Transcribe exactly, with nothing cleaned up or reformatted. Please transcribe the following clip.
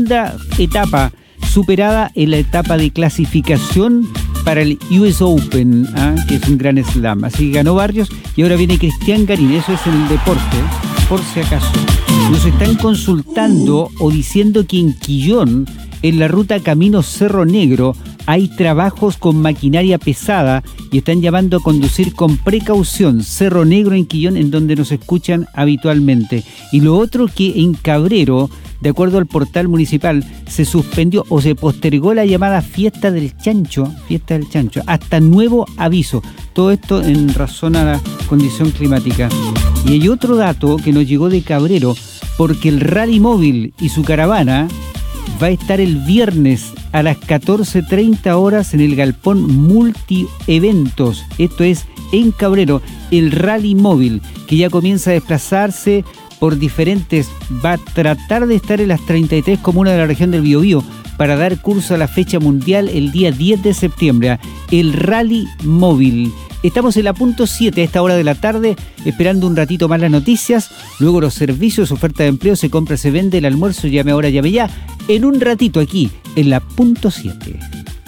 segunda etapa superada en la etapa de clasificación para el U S Open, ¿ah? que es un gran slam. Así que ganó Barrios y ahora viene Cristian Garín. Eso es en el deporte, por si acaso. Nos están consultando o diciendo que en Quillón, en la ruta Camino Cerro Negro, hay trabajos con maquinaria pesada y están llamando a conducir con precaución. Cerro Negro en Quillón, en donde nos escuchan habitualmente. Y lo otro, que en Cabrero, de acuerdo al portal municipal, se suspendió o se postergó la llamada Fiesta del Chancho, Fiesta del Chancho, hasta nuevo aviso. Todo esto en razón a la condición climática. Y hay otro dato que nos llegó de Cabrero, porque el Rally Móvil y su caravana va a estar el viernes a las catorce treinta horas en el Galpón Multieventos. Esto es en Cabrero, el Rally Móvil, que ya comienza a desplazarse por diferentes, va a tratar de estar en las treinta y tres comunas de la región del Biobío para dar curso a la fecha mundial el día diez de septiembre, el Rally Móvil. Estamos en la punto siete a esta hora de la tarde, esperando un ratito más las noticias, luego los servicios, oferta de empleo, se compra, se vende, el almuerzo, llame ahora, llame ya, en un ratito aquí, en la punto siete.